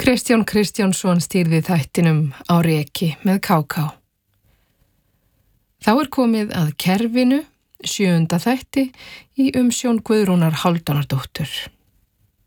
Kristján Kristjánsson stýrði þættinum á Reki með KK. Þá komið að Kerfinu, 7. þætti í umsjón Guðrúnar Hálfdánardóttur.